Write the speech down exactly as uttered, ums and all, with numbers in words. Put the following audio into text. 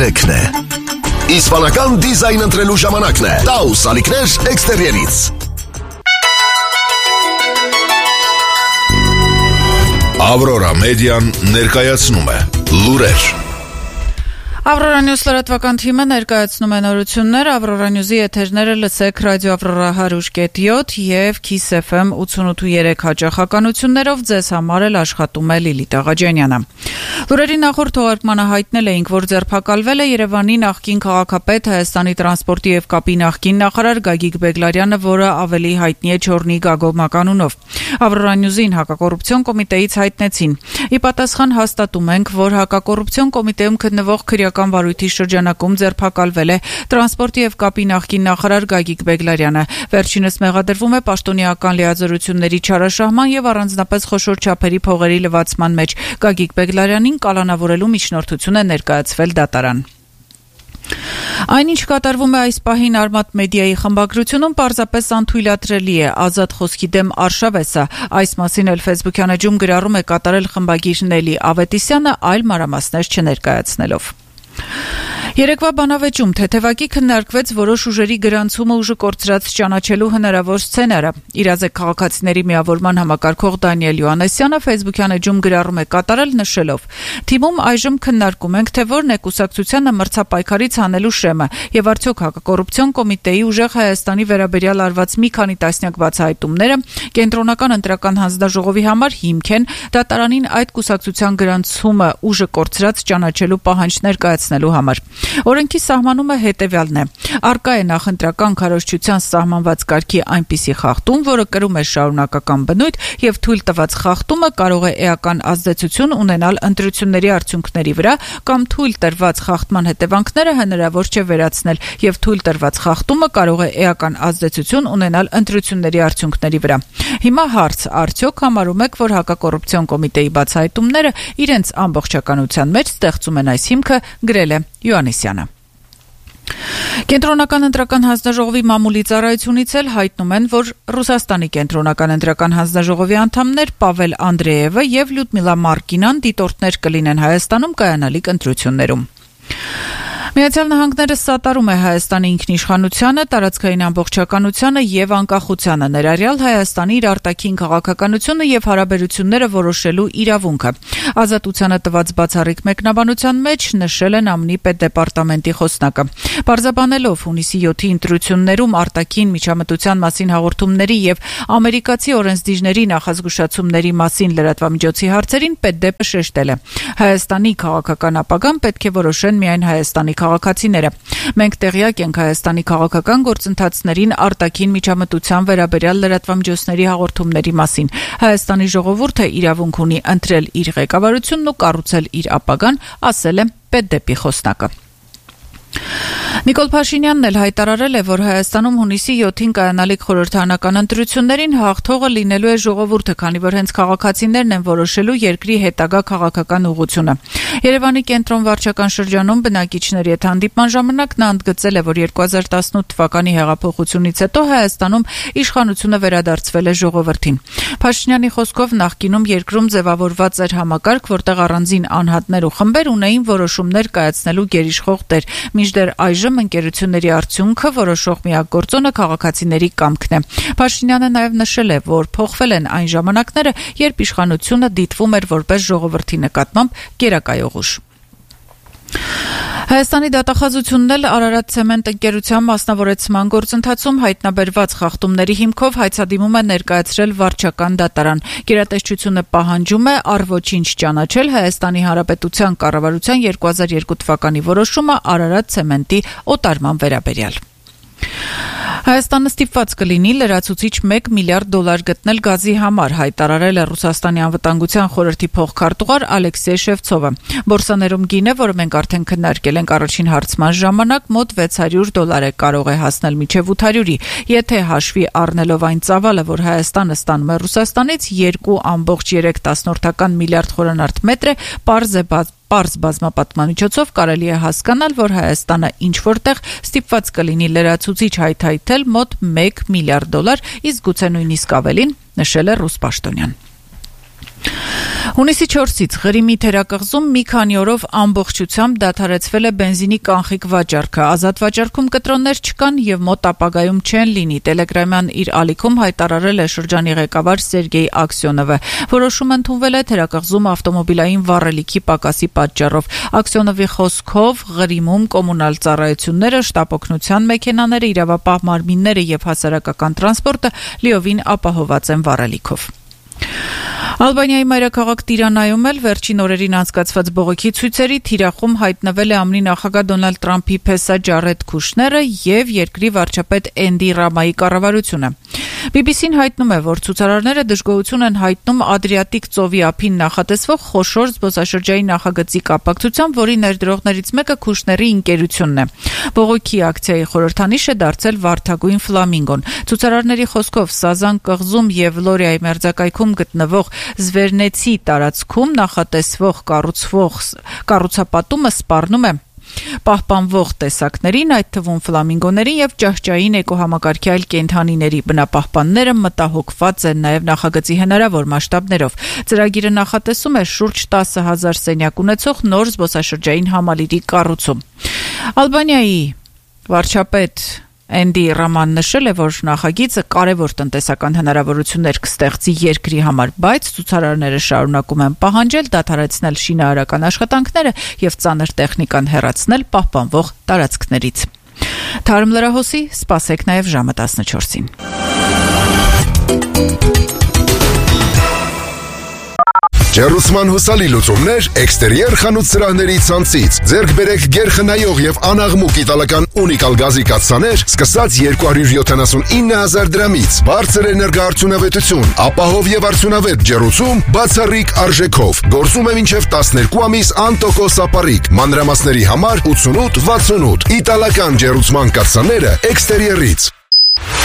Էքն է։ Իսպանական դիզայն ընտրելու ժամանակն է։ Taus ալիքներ էքստերիերից։ Aurora Median ներկայացնում է լուրեր։ Aurora News լրատվական թիմը ներկայացնում է նորություններ, Aurora News-ի եթերները լսեք ռադիո Aurora one hundred point seven եւ Kiss F M eighty-eight point three հաճախականություններով ձեզ համար էլ աշխատում է Լիլիթ Աղաջանյանը։ Լուրերի նախորդ թողարկմանը հայտնել էինք, որ ձերբակալվել է Երևանի նախկին քաղաքապետ, Հայաստանի տրանսպորտի եւ կապի նախկին նախարար Գագիկ Բեգլարյանը, որը ավելի հայտնի է Չորնի Գագոմակ անունով։ Aurora News-ին հակակոռուպցիոն կոմիտեից հայտնեցին։ Ի պատասխան հաստատում ենք, որ հակակոռուպցիոն կոմիտեում գտնվող քրեական վարույթի շրջանակում ձերբակալվել է տրանսպորտի եւ կապի նախկին նախարար Գագիկ Բեգլարյանը։ Վերջինս մեղադրվում է պաշտոնեական լիազորությունների չարաշահման եւ առանձնապես խոշոր չափերի փողերի լվացման մեջ։ Գագիկ Բեգլարյանին կալանավորելու միջնորդություն է ներկայացվել դատարան։ Այնինչ կատարվում է այս պահին Արմատ մեդիայի խմբագրությունում պարզապես անթույլատրելի է, ազատ խոսքի դեմ արշավ է սա։ Այս մասին էլ Facebook-յան էջում գրառում է կատարել խմբագիր Նելի Ավետիսյանը, այլ մանրամասներ չներկայացնելով։ Երեկվա բանավեճում թեթևակի քննարկվեց որոշ ուժերի գրանցումը ուժը կորցրած ճանաչելու հնարավոր սցենարը։ Իրազեկ քաղաքացիների միավորման համակարգող Դանիել Յոհաննեսյանը Facebook-յան էջում գրառում է կատարել նշելով. Թիմում այժմ քննարկում ենք, թե որն է կուսակցությանը մրցապայքարից հանելու շեմը եւ արդյոք հակակոռուպցիոն կոմիտեի ուժեղ Հայաստանի վերաբերյալ արված մի քանի տասնյակ բացահայտումները կենտրոնական ընտրական հանձնաժողովի համար հիմք են դատարանին այդ կուսակցության գրանցումը ուժը կորցրած ճանաչելու պահանջ ներկայացնելու համար։ Օրենքի սահմանումը հետևյալն է. Արկա է նախընտրական քարոզչության սահմանված կարգի այնպիսի խախտում, որը կրում է շարունակական բնույթ եւ թույլ տված խախտումը կարող է էական ազդեցություն ունենալ ընտրությունների արդյունքների վրա կամ թույլ տրված խախտման հետևանքները հնարավոր չէ վերացնել եւ թույլ տրված խախտումը կարող է էական ազդեցություն ունենալ ընտրությունների արդյունքների վրա։ Հիմա հարց, արդյոք համարում եք, որ հակակոռուպցիոն կոմիտեի բացահայտումները իրենց ամբողջականության մեջ ստեղծում են այս հիմքը, գրել է Յոհաննեսյանը։ Կենտրոնական ընտրական հանձնաժողովի մամուլի ծառայությունից էլ հայտնում են, որ Ռուսաստանի կենտրոնական ընտրական հանձնաժողովի անդամներ Պավել Անդրեևը եւ Լյուդմիլա Մարկինան դիտորդներ կլինեն Հայաստանում կայանալիք ընտրություններում։ Միացյալ Նահանգները սատարում է Հայաստանի ինքնիշխանությանը, տարածքային ամբողջականությանը եւ անկախությանը, ներառյալ Հայաստանի իր արտաքին քաղաքականությունը եւ հարաբերությունները որոշելու իրավունքը։ Ազատությանը տված բացառիկ մեկնաբանության մեջ նշել են ԱՄՆ-ի պետդեպարտամենտի խոսնակը։ Պարզաբանելով հունիսի յոթի ընտրություններում արտաքին միջամտության մասին հաղորդումների եւ ամերիկացի օրենսդիրների նախազգուշացումների մասին լրատվամիջոցի հարցերին պետդեպը շեշտել է. Հայաստանի քաղաքական ապագան պետք է որոշեն միայն Հայաստանի քաղաքացիները։ Մենք տեղյակ ենք Հայաստանի քաղաքական գործընթացներին արտաքին միջամտության վերաբերյալ լրատվամիջոցների հաղորդումների մասին։ Հայաստանի ժողովուրդը իրավունք ունի ընտրել իր ղեկավարությունն ու կառուցել իր ապագան, ասել է պետդեպի խոսնակը։ Նիկոլ Փաշինյանն էլ հայտարարել է, որ Հայաստանում հունիսի յոթին կայանալիք խորհրդարանական ընտրություններին հաղթողը լինելու է ժողովուրդը, քանի որ հենց քաղաքացիներն են որոշելու երկրի հետագա քաղաքական ուղղությունը։ Երևանի կենտրոն վարչական շրջանում բնակիչների հետ հանդիպման ժամանակ նա ընդգծել է, որ երկու հազար տասնութ թվականի հեղափոխությունից հետո Հայաստանում իշխանությունը վերադարձվել է ժողովրդին։ Փաշինյանի խոսքով նախկինում երկրում ձևավորված էր համակարգ, որտեղ առանձին անհատներ ու խմբեր ունեին որոշումներ կայացնելու գերիշխող տեր, մինչդեռ այժմ ընկերությունների արդյունքը որոշող միակ գործոնը քաղաքացիների կամքն է։ Փաշինյանը նաև նշել է, որ փոխվել են այն ժամանակները, երբ իշխանությունը դիտվում էր որպես ժողովրդի նկատմամբ գերակայող ուժ։ Հայաստանի դատախազությունն էլ Արարատ ցեմենտ ընկերության մասնավորեցման գործընթացում հայտնաբերված խախտումների հիմքով հայցադիմում է ներկայացրել վարչական դատարան։ Գերատեսչությունը պահանջում է առ ոչինչ ճանաչել Հայաստանի Հանրապետության կառավարության երկու հազար երկու թվականի որոշումը Արարատ ցեմենտի օտարման վերաբերյալ։ Հայաստանը ստիպված կլինի լրացուցիչ մեկ միլիարդ դոլար գտնել գազի համար, հայտարարել է Ռուսաստանի անվտանգության խորհրդի փոխքարտուղար Ալեքսեյ Շևցովը։ Բորսաներում գինը, որը մենք արդեն քննարկել ենք առաջին հարցման ժամանակ, մոտ վեց հարյուր դոլար է, կարող է հասնել մինչև ութ հարյուրի։ Եթե հաշվի առնելով այն ծավալը, որ Հայաստանը ստանում է Ռուսաստանից երկու կoma երեք միլիարդ խորանարդ մետր է, պարզ է բաց Պարզ բազմապատմանիչոցով կարելի է հասկանալ, որ Հայաստանը ինչ-որտեղ ստիպված կլինի լրացուցիչ հայթայթել մոտ մեկ միլիարդ դոլար, իսկ գուցե նույնիսկ ավելին, նշել է ռուս պաշտոնյան։ Հունիսի չորսից Ղրիմի թերակղզում մի քանի օրով ամբողջությամբ դադարեցվել է բենզինի կանխիկ վաճառքը։ Ազատ վաճառքում կտրոններ չկան եւ մոտ ապագայում չեն լինի։ Տելեգրամյան իր ալիքում հայտարարել է շրջանի ղեկավար Սերգեյ Աքսյոնովը։ Որոշումը ընդունվել է թերակղզում ավտոմոբիլային վառելիքի պակասի պատճառով։ Աքսյոնովի խոսքով Ղրիմում կոմունալ ծառայությունները, շտապօգնության մեքենաները, իրավապահ մարմինները եւ հասարակական տրանսպորտը լիովին ապահոված են վառելիքով։ Ալբանիայի մայրաքաղաք Տիրանայում էլ վերջին օրերին անցկացված բողոքի ցույցերի թիրախում հայտնվել է ԱՄՆ նախագահ Դոնալդ Տրամփի փեսա Ջարեդ Քուշները եւ երկրի վարչապետ Էնդի Ռամայի կառավարությունը։ բի բի սին հայտնում է, որ ցուցարարները դժգոհություն են հայտնում Ադրիատիկ ծովի ափին նախատեսվող խոշոր զբոսաշրջային նախագծի կապակցությամբ, որի ներդրողներից մեկը Քուշների ընկերությունն է։ Բողոքի ակցիայի խորհրդանիշ է դարձել Վարդագույն ֆլամինգոն։ Ցուցարարների խոսքով Սազան կղզում եւ Լորիայի մերձակայքում գտնվող Զվերնեցի տարածքում նախատեսվող կառուցվող կառուցապատումը սպառնում է պահպանվող տեսակներին, այդ թվում ֆլամինգոներին եւ ճահճային էկոհամակարգի այլ կենդանիների։ Բնապահպանները մտահոգված են նաեւ նախագծի հնարավոր մասշտաբներով։ Ծրագիրը նախատեսում է շուրջ տասը հազար սենյակ ունեցող նոր զբոսաշրջային համալիրի կառուցում։ Ալբանիայի վարչապետ Էնդի Ռաման նշել է, որ նախագիծը կարևոր տնտեսական հնարավորություններ կստեղծի երկրի համար, բայց ցուցարարները շարունակում են պահանջել դադարեցնել շինարարական աշխատանքները եւ ծանր տեխնիկան հեռացնել պահպանվող տարածքներից։ Թարմ լրահոսի սպասեք նաեւ ժամը տասնչորսին։ Ջեռուսման հուսալի լուծումներ էքստերիեր խանութ սրահների ցանցից։ Ձեռք բերեք գերխնայող եւ անաղմուկ իտալական ունիկալ գազի կաթսաներ, սկսած երկու հարյուր յոթանասունինը հազար դրամից։ Բարձր էներգաարդյունավետություն, ապահով եւ արդյունավետ ջեռուցում, բացառիկ արժեքով։ Գործում է մինչեւ տասներկու ամիս անտոկոս ապառիկ։ Մանրամասների համար ութսունութ վաթսունութ։ Իտալական ջեռուցման կաթսաները էքստերիերից։